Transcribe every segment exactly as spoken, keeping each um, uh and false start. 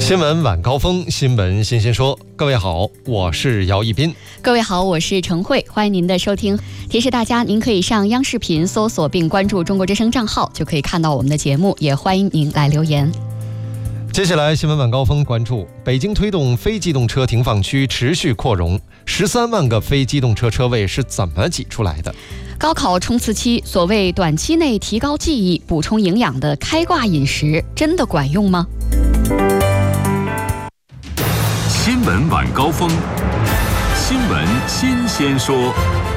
新闻晚高峰，新闻新鲜说。各位好，我是姚一斌。 各位好，我是程慧，欢迎您的收听。提示大家，您可以上央视频搜索并关注中国之声账号，就可以看到我们的节目，也欢迎您来留言。 接下来新闻晚高峰关注，北京推动非机动车停放区持续扩容，十三万个非机动车车位是怎么挤出来的？ 高考冲刺期，所谓短期内提高记忆、补充营养的开挂饮食，真的管用吗？ 新闻晚高峰，新闻新鲜说。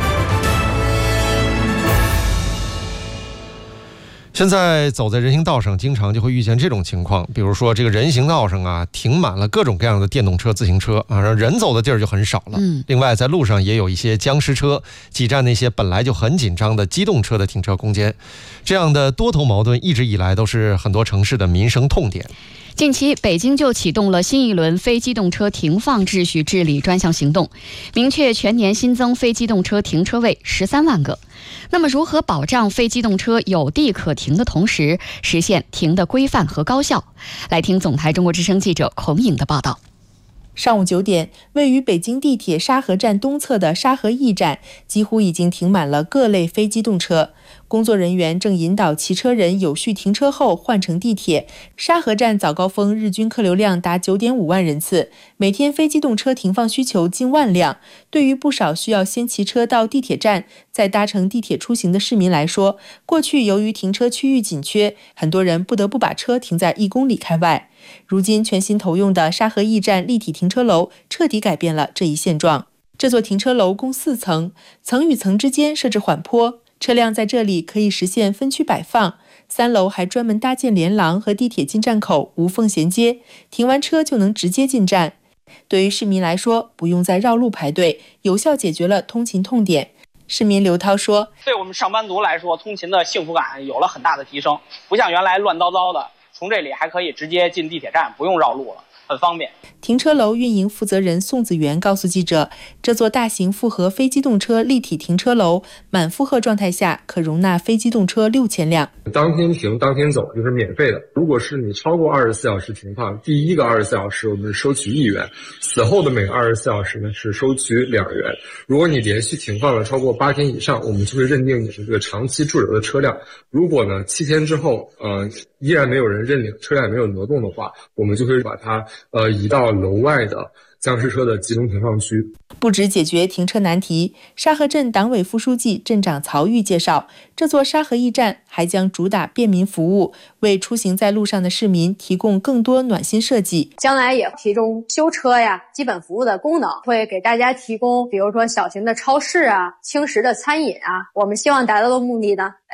现在走在人行道上，经常就会遇见这种情况，比如说这个人行道上啊，停满了各种各样的电动车、自行车啊，人走的地儿就很少了。嗯，另外在路上也有一些僵尸车，挤占那些本来就很紧张的机动车的停车空间。这样的多头矛盾一直以来都是很多城市的民生痛点。 近期，北京就启动了新一轮非机动车停放秩序治理专项行动，明确全年新增非机动车停车位十三万个。那么，如何保障非机动车有地可停的同时，实现停的规范和高效？来听总台中国之声记者孔颖的报道。 上午九点，位于北京地铁沙河站东侧的沙河驿站，几乎已经停满了各类非机动车。工作人员正引导骑车人有序停车后换乘地铁。沙河站早高峰日均客流量达 九点五万人次，每天非机动车停放需求近万辆。对于不少需要先骑车到地铁站，再搭乘地铁出行的市民来说，过去由于停车区域紧缺，很多人不得不把车停在一公里开外。如今全新投用的沙河驿站立体停车楼彻底改变了这一现状。这座停车楼共四层，层与层之间设置缓坡，车辆在这里可以实现分区摆放。三楼还专门搭建连廊和地铁进站口无缝衔接，停完车就能直接进站。对于市民来说，不用再绕路排队，有效解决了通勤痛点。市民刘涛说， 对我们上班族来说，通勤的幸福感有了很大的提升，不像原来乱糟糟的，从这里还可以直接进地铁站，不用绕路了，很方便。 停车楼运营负责人宋子元告诉记者，这座大型复合非机动车立体停车楼满负荷状态下可容纳非机动车六千辆， 当天停当天走，就是免费的。如果是你超过二十四小时停放，第一个二十四小时我们收取一元，此后的每个二十四小时呢是收取两元。如果你连续停放了超过八天以上，我们就会认定你是这个长期驻留的车辆。如果呢七天之后呃依然没有人认领，车辆也没有挪动的话，我们就会把它呃移到楼外的僵尸车的集中停放区。 不止解决停车难题，沙河镇党委副书记、镇长曹玉介绍，这座沙河驿站还将主打便民服务，为出行在路上的市民提供更多暖心设计。 将来也提供修车呀、基本服务的功能，会给大家提供比如说小型的超市啊、轻食的餐饮啊。我们希望达到的目的呢，